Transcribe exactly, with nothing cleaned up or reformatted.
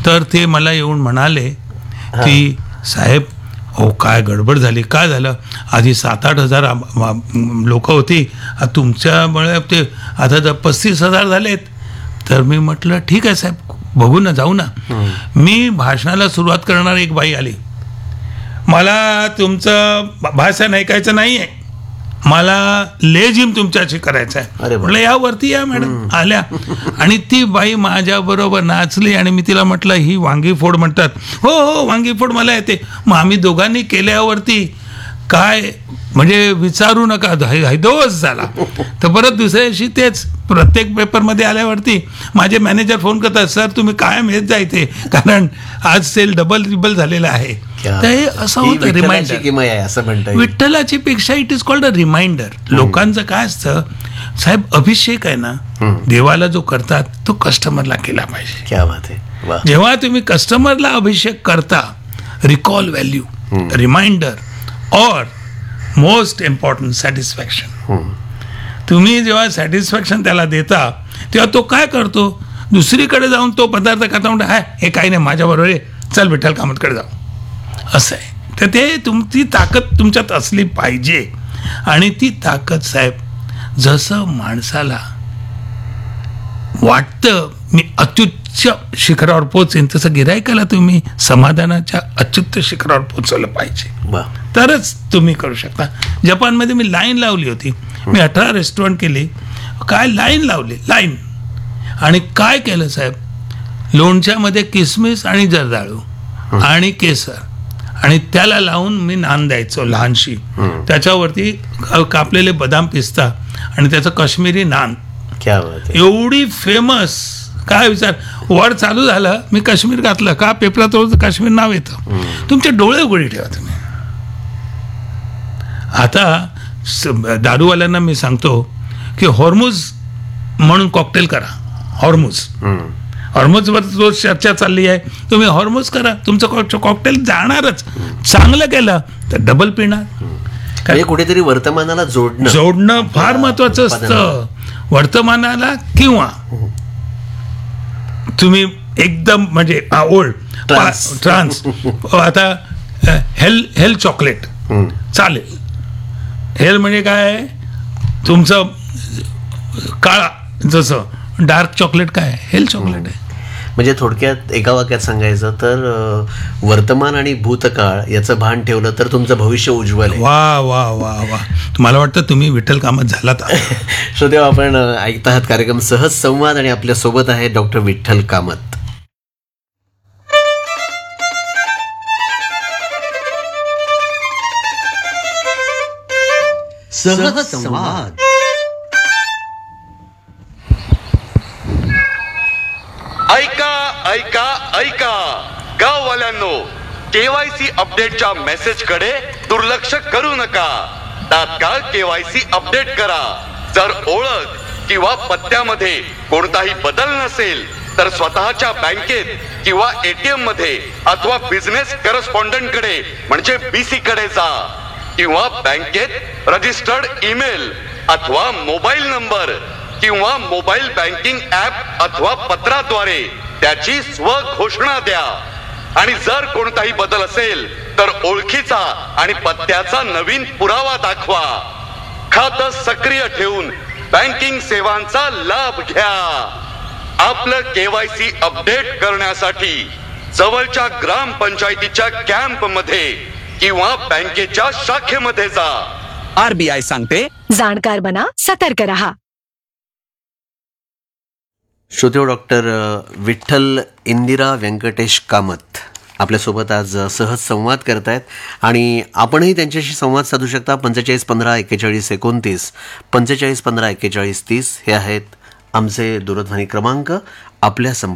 तर ते मला येऊन म्हणाले की साहेब हो काय गडबड झाली, काय झालं, आधी सात आठ हजार लोक होती, तुमच्यामुळे ते आता जर पस्तीस हजार झालेत. तर मी म्हटलं ठीक आहे साहेब, बघू ना, जाऊ ना. मी भाषणाला सुरुवात करणार, एक बाई आली, मला तुमचं भाषण ऐकायचं नाही आहे, मला लेझिम तुमच्याशी करायचं आहे. म्हटलं यावरती या मॅडम. आल्या आणि ती बाई माझ्याबरोबर नाचली आणि मी तिला म्हटलं ही वांगी फोड म्हणतात. हो हो वांगी फोड मला येते. मग आम्ही दोघांनी केल्यावरती काय म्हणजे विचारू नका, हैदोस झाला. तर परत दुसऱ्या दिवशी तेच प्रत्येक पेपरमध्ये आल्यावरती माझे मॅनेजर फोन करतात, सर तुम्ही कायम येत जा इथे, कारण आज सेल डबल ट्रिबल झालेला आहे. तर हे असं होतं रिमाइंडर, विठ्ठलाची पेक्षा it is called a reminder. लोकांचं काय असतं साहेब, अभिषेक आहे ना देवाला जो करतात तो कस्टमरला केला पाहिजे. क्या बात आहे. जेव्हा तुम्ही कस्टमरला अभिषेक करता, रिकॉल व्हॅल्यू, रिमाइंडर और मोस्ट इम्पॉर्टंट सॅटिस्फॅक्शन, तुम्ही जेव्हा सॅटिस्फॅक्शन त्याला देता तेव्हा तो काय करतो, दुसरीकडे जाऊन तो पदार्थ खाता म्हणतो हाय हे काही नाही माझ्याबरोबर आहे, चल विठ्ठल कामतकडे जाऊ, असं आहे. तर ते तुमची ताकद तुमच्यात असली पाहिजे. आणि ती ताकद साहेब, जसं माणसाला वाटतं मी अत्युच्च शिखरावर पोहोचेन, तसं गिरायकाला तुम्ही समाधानाच्या अत्युच्च शिखरावर पोहोचवलं पाहिजे, तरच तुम्ही करू शकता. जपानमध्ये मी लाईन लावली होती, मी अठरा रेस्टॉरंट केली, काय लाईन लावली लाईन. आणि काय केलं साहेब, लोणच्यामध्ये किसमिस आणि जर्दाळू आणि केसर आणि त्याला लावून मी नान द्यायचो लहानशी, त्याच्यावरती कापलेले बदाम पिस्ता आणि त्याचं काश्मीरी नान. एवढी फेमस, काय विचार, वर चालू झालं मी काश्मीर घातलं का पेपरात रोज काश्मीर नाव येतं. तुमचे डोळे उघडे ठेवा तुम्ही. आता दारूवाल्यांना मी सांगतो की हॉर्मुज म्हणून कॉकटेल करा, हॉर्मुज हॉर्मुजवर जो चर्चा चालली आहे, तुम्ही हॉर्मुज करा, तुमचं कॉकटेल जाणारच. चांगलं केलं तर डबल पिणार. कुठेतरी वर्तमानाला जोडणं जोडणं फार महत्वाचं असतं. वर्तमानाला किंवा तुम्ही एकदम म्हणजे ओल्ड ट्रान्स, आता हेल हेल चॉकलेट चालेल. हेल म्हणजे काय, तुमचं काळा, जसं डार्क चॉकलेट काय हेल चॉकलेट आहे. म्हणजे थोडक्यात एका वाक्यात सांगायचं तर वर्तमान आणि भूतकाळ याचं भान ठेवलं तर तुमचं भविष्य उज्ज्वल आहे. वा वा वा वा मला वाटतं तुम्ही विठ्ठल कामत झालात. श्रोतेहो, आपण ऐकत आहात कार्यक्रम सहज संवाद आणि आपल्या सोबत आहे डॉक्टर विठ्ठल कामत. सहज संवाद. ऐका ऐका ऐका गाववाल्यांनो, केवायसी अपडेटच्या मेसेज कडे दुर्लक्ष करू नका. तात्काळ केवायसी अपडेट करा. जर ओळख किंवा पत्त्यामध्ये कोणताही बदल नसेल तर स्वतःच्या बँकेत किंवा एटीएम मध्ये अथवा बिझनेस करस्पॉन्डंट कडे म्हणजे बीसी कडे जा, किंवा बँकेत रजिस्टर्ड ईमेल अथवा मोबाईल नंबर किंवा मोबाईल बँकिंग ऍप अथवा पत्राद्वारे त्याची स्वघोषणा द्या. आणि जर कोणताही बदल असेल तर ओळखीचा आणि पत्त्याचा नवीन पुरावा दाखवा. खातं सक्रिय ठेवून बँकिंग सेवांचा लाभ घ्या. आपलं केवायसी अपडेट करण्यासाठी जवळच्या ग्रामपंचायतीच्या कॅम्प मध्ये किंवा बँकेच्या शाखेमध्ये जा. आरबीआय सांगते, जाणकार बना, सतर्क रहा. श्रोतेहो, डॉक्टर विठ्ठल इंदिरा व्यंकटेश कामत आपल्यासोबत आज सहज संवाद करतायत आणि आपणही त्यांच्याशी संवाद साधू शकता. पंचेचाळीस पंधरा एक्केचाळीस एकोणतीस पंचेचाळीस पंधरा एक्केचाळीस तीस हे आहेत आमचे दूरध्वनी क्रमांक. आपल्या